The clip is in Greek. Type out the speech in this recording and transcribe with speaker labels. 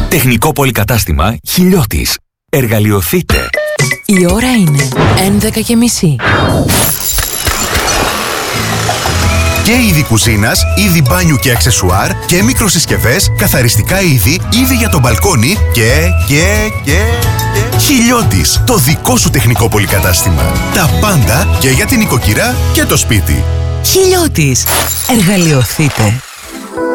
Speaker 1: Τεχνικό πολυκατάστημα Χιλιώτης. Εργαλειοθείτε.
Speaker 2: Η ώρα είναι 11:30.
Speaker 3: Και είδη κουζίνας, είδη μπάνιου και αξεσουάρ και μικροσυσκευές, καθαριστικά είδη για το μπαλκόνι και... Χιλιώτης, το δικό σου τεχνικό πολυκατάστημα. Τα πάντα και για την οικοκυρά και το σπίτι.
Speaker 2: Χιλιώτης. Εργαλειοθείτε.